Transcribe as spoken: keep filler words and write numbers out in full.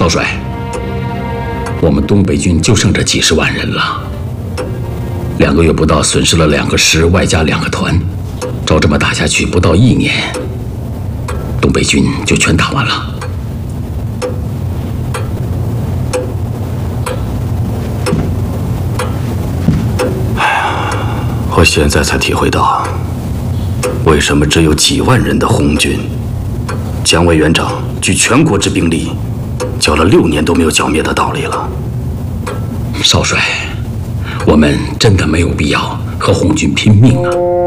少帅，我们东北军就剩这几十万人了，两个月不到，损失了两个师，外加两个团，照这么打下去，不到一年，东北军就全打完了。 哎呀，我现在才体会到，为什么只有几万人的红军，蒋委员长据全国之兵力，剿了六年都没有剿灭的道理了。 少帅，我们真的没有必要和红军拼命啊！